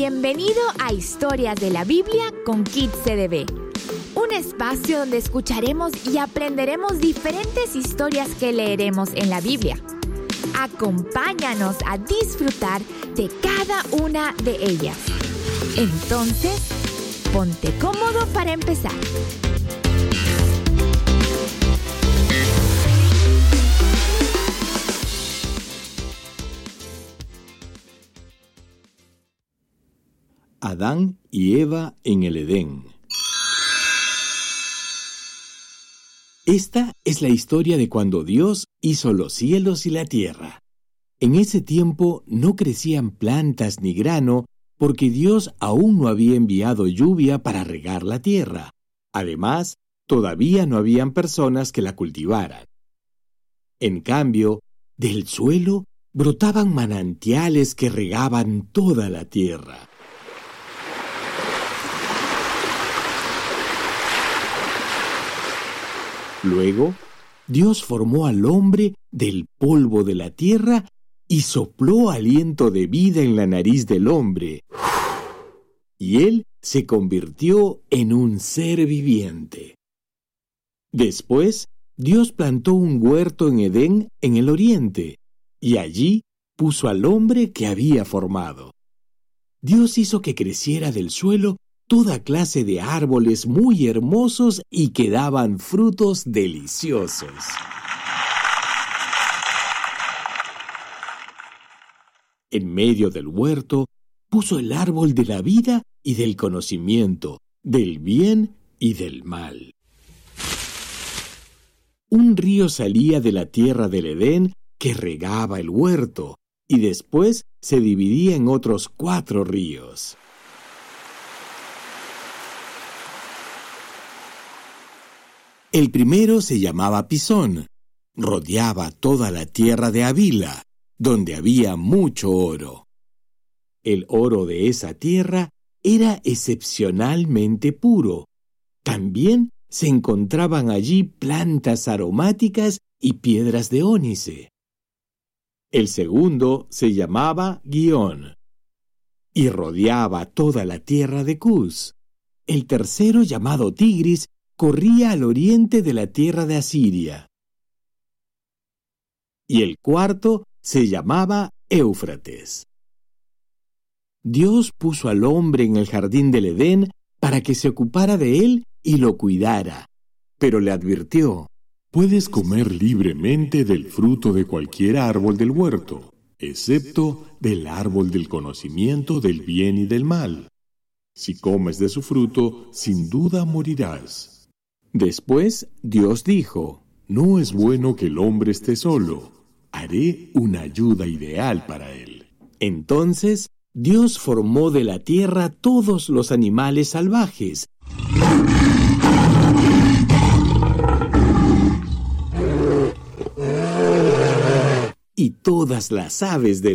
Bienvenido a Historias de la Biblia con Kids CDB. Un espacio donde escucharemos y aprenderemos diferentes historias que leeremos en la Biblia. Acompáñanos a disfrutar de cada una de ellas. Entonces, ponte cómodo para empezar. Adán y Eva en el Edén. Esta es la historia de cuando Dios hizo los cielos y la tierra. En ese tiempo no crecían plantas ni grano porque Dios aún no había enviado lluvia para regar la tierra. Además, todavía no habían personas que la cultivaran. En cambio, del suelo brotaban manantiales que regaban toda la tierra. Luego, Dios formó al hombre del polvo de la tierra y sopló aliento de vida en la nariz del hombre. Y él se convirtió en un ser viviente. Después, Dios plantó un huerto en Edén en el oriente, y allí puso al hombre que había formado. Dios hizo que creciera del suelo toda clase de árboles muy hermosos y que daban frutos deliciosos. En medio del huerto puso el árbol de la vida y del conocimiento, del bien y del mal. Un río salía de la tierra del Edén que regaba el huerto, y después se dividía en otros 4 ríos. El primero se llamaba Pisón, rodeaba toda la tierra de Havila, donde había mucho oro. El oro de esa tierra era excepcionalmente puro. También se encontraban allí plantas aromáticas y piedras de ónice. El segundo se llamaba Gihón y rodeaba toda la tierra de Cus. El tercero, llamado Tigris, corría al oriente de la tierra de Asiria. Y el cuarto se llamaba Éufrates. Dios puso al hombre en el jardín del Edén para que se ocupara de él y lo cuidara, pero le advirtió: puedes comer libremente del fruto de cualquier árbol del huerto, excepto del árbol del conocimiento del bien y del mal. Si comes de su fruto, sin duda morirás. Después, Dios dijo: no es bueno que el hombre esté solo. Haré una ayuda ideal para él. Entonces, Dios formó de la tierra todos los animales salvajes y todas las aves del